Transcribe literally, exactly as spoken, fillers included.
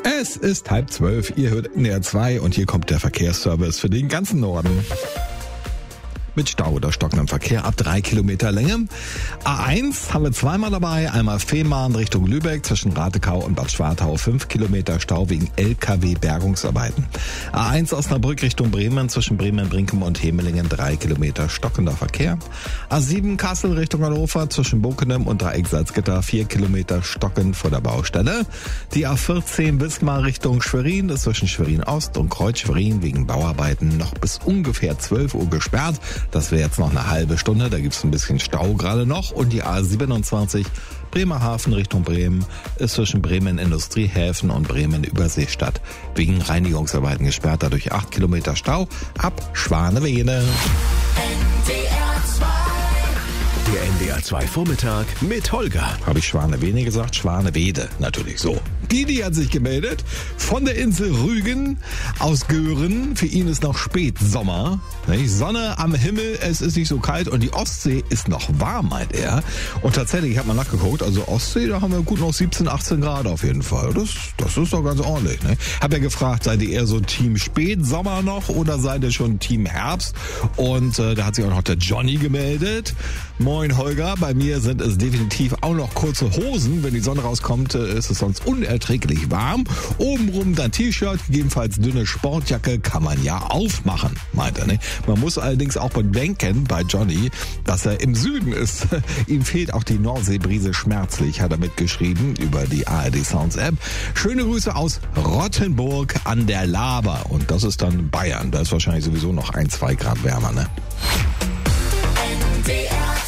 Es ist halb zwölf, ihr hört N D R zwei und hier kommt der Verkehrsservice für den ganzen Norden. Mit Stau oder stockendem Verkehr ab drei Kilometer Länge. A eins haben wir zweimal dabei, einmal Fehmarn Richtung Lübeck zwischen Ratekau und Bad Schwartau, fünf Kilometer Stau wegen L K W-Bergungsarbeiten. A eins Osnabrück Richtung Bremen zwischen Bremen-Brinkum und Hemelingen, drei Kilometer stockender Verkehr. A sieben Kassel Richtung Hannover zwischen Bokenem und Dreieck Salzgitter, vier Kilometer stockend vor der Baustelle. Die A vierzehn Wismar Richtung Schwerin ist zwischen Schwerin Ost und Kreuz Schwerin wegen Bauarbeiten noch bis ungefähr zwölf Uhr gesperrt. Das wäre jetzt noch eine halbe Stunde, da gibt's ein bisschen Stau gerade noch. Und die A siebenundzwanzig Bremerhaven Richtung Bremen ist zwischen Bremen Industriehäfen und Bremen Überseestadt wegen Reinigungsarbeiten gesperrt. Dadurch acht Kilometer Stau ab Schwanewede. Der N D R zwei Vormittag mit Holger. Habe ich Schwanewede gesagt? Schwanewede, natürlich so. Didi hat sich gemeldet von der Insel Rügen aus Göhren. Für ihn ist noch Spätsommer. Sonne am Himmel, es ist nicht so kalt und die Ostsee ist noch warm, meint er. Und tatsächlich, ich habe mal nachgeguckt, also Ostsee, da haben wir gut noch siebzehn, achtzehn Grad auf jeden Fall. Das, das ist doch ganz ordentlich. Ne? Hab ja gefragt, seid ihr eher so Team Spätsommer noch oder seid ihr schon Team Herbst? Und äh, da hat sich auch noch der Johnny gemeldet. Moin Holger, bei mir sind es definitiv auch noch kurze Hosen. Wenn die Sonne rauskommt, ist es sonst unerträglich warm. Obenrum dann T-Shirt, gegebenenfalls dünne Sportjacke, kann man ja aufmachen, meint er. Ne? Man muss allerdings auch bedenken bei Johnny, dass er im Süden ist. Ihm fehlt auch die Nordseebrise schmerzlich, hat er mitgeschrieben über die A R D Sounds App. Schöne Grüße aus Rottenburg an der Laber. Und das ist dann Bayern. Da ist wahrscheinlich sowieso noch ein, zwei Grad wärmer, ne? N D R